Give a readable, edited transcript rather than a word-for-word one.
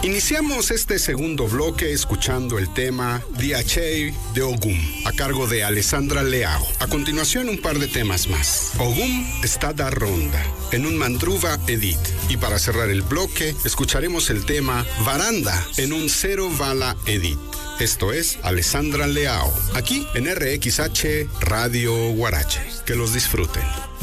Iniciamos este segundo bloque escuchando el tema Diachei de Ogum, a cargo de Alessandra Leao. A continuación, un par de temas más. Ogum está da ronda, en un Mandruva Edit. Y para cerrar el bloque, escucharemos el tema Varanda, en un Cero Vala Edit. Esto es Alessandra Leao, aquí en RXH Radio Huarache. Que los disfruten.